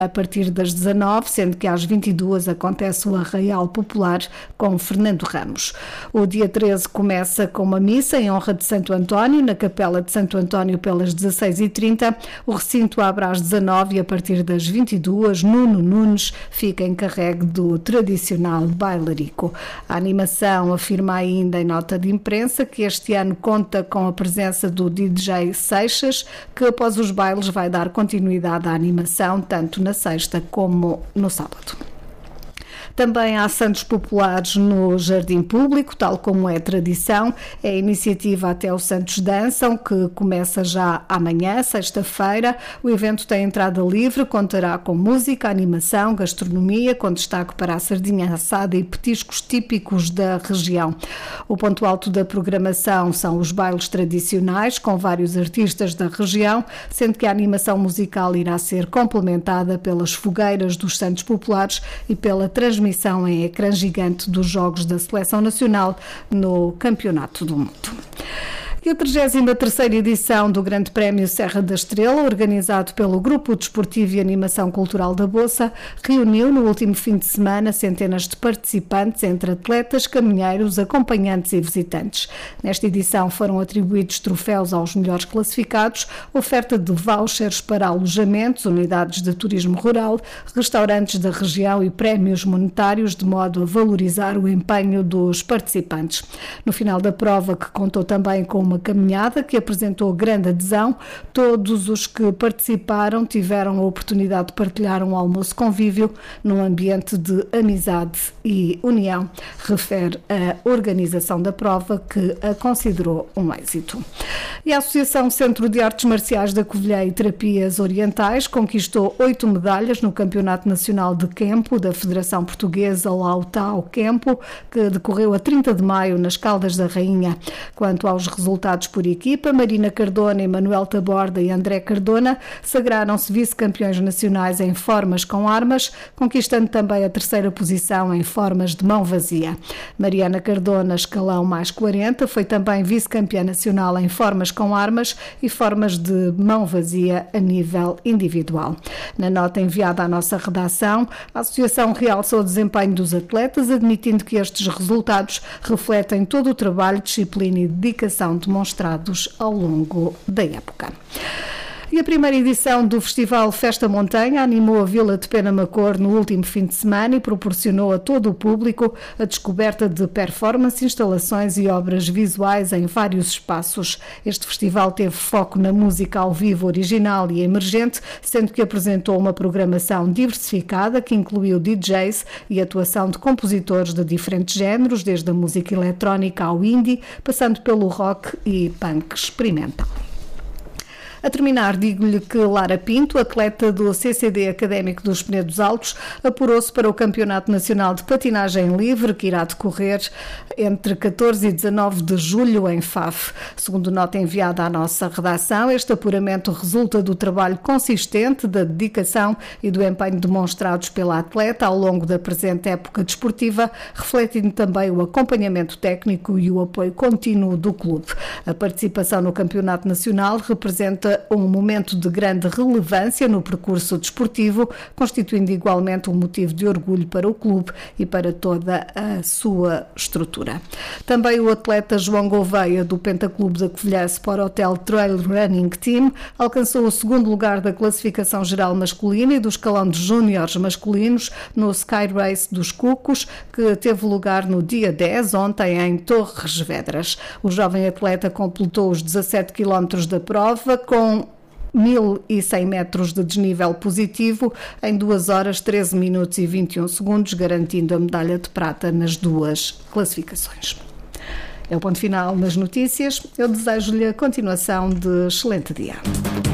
a partir das 19, sendo que às 22 acontece o Arraial Popular com Fernando Ramos. O dia 13 começa com uma missa em honra de Santo António, na Capela de Santo António pelas 16h30. O recinto abre às 19 e a partir das 22, Nuno Nunes fica encarregue do tradicional bailarico. A animação afirma ainda em nota de imprensa que este ano conta com a presença do DJ Seixas, que após os bailes vai dar continuidade à animação, tanto na sexta como no sábado. Também há santos populares no Jardim Público, tal como é tradição. É a iniciativa Até os Santos Dançam, que começa já amanhã, sexta-feira. O evento tem entrada livre, contará com música, animação, gastronomia, com destaque para a sardinha assada e petiscos típicos da região. O ponto alto da programação são os bailes tradicionais, com vários artistas da região, sendo que a animação musical irá ser complementada pelas fogueiras dos santos populares e pela transmissão em ecrã gigante dos jogos da Seleção Nacional no Campeonato do Mundo. E a 33ª edição do Grande Prémio Serra da Estrela, organizado pelo Grupo Desportivo e Animação Cultural da Boça, reuniu no último fim de semana centenas de participantes, entre atletas, caminheiros, acompanhantes e visitantes. Nesta edição foram atribuídos troféus aos melhores classificados, oferta de vouchers para alojamentos, unidades de turismo rural, restaurantes da região e prémios monetários, de modo a valorizar o empenho dos participantes. No final da prova, que contou também com uma caminhada que apresentou grande adesão, todos os que participaram tiveram a oportunidade de partilhar um almoço convívio num ambiente de amizade e união, refere a organização da prova, que a considerou um êxito. E a Associação Centro de Artes Marciais da Covilhã e Terapias Orientais conquistou 8 medalhas no Campeonato Nacional de Kempo da Federação Portuguesa Lautao Kempo, que decorreu a 30 de maio nas Caldas da Rainha. Quanto aos resultados por equipa, Marina Cardona, Emanuel Taborda e André Cardona sagraram-se vice-campeões nacionais em formas com armas, conquistando também a 3ª posição em formas de mão vazia. Mariana Cardona, escalão mais 40, foi também vice-campeã nacional em formas com armas e formas de mão vazia a nível individual. Na nota enviada à nossa redação, a Associação realçou o desempenho dos atletas, admitindo que estes resultados refletem todo o trabalho, disciplina e dedicação demonstrados ao longo da época. E a primeira edição do Festival Festa Montanha animou a Vila de Penamacor no último fim de semana e proporcionou a todo o público a descoberta de performance, instalações e obras visuais em vários espaços. Este festival teve foco na música ao vivo original e emergente, sendo que apresentou uma programação diversificada que incluiu DJs e atuação de compositores de diferentes géneros, desde a música eletrónica ao indie, passando pelo rock e punk experimental. A terminar, digo-lhe que Lara Pinto, atleta do CCD Académico dos Penedos Altos, apurou-se para o Campeonato Nacional de Patinagem Livre, que irá decorrer entre 14 e 19 de julho em Faf. Segundo nota enviada à nossa redação, este apuramento resulta do trabalho consistente, da dedicação e do empenho demonstrados pela atleta ao longo da presente época desportiva, refletindo também o acompanhamento técnico e o apoio contínuo do clube. A participação no Campeonato Nacional representa um momento de grande relevância no percurso desportivo, constituindo igualmente um motivo de orgulho para o clube e para toda a sua estrutura. Também o atleta João Gouveia, do Pentaclube da Covilhã Sport Hotel Trail Running Team, alcançou o 2º lugar da classificação geral masculina e do escalão de júniores masculinos no Sky Race dos Cucos, que teve lugar no dia 10, ontem, em Torres Vedras. O jovem atleta completou os 17 km da prova com 1.100 metros de desnível positivo em 2 horas, 13 minutos e 21 segundos, garantindo a medalha de prata nas 2 classificações. É o ponto final nas notícias. Eu desejo-lhe a continuação de excelente dia.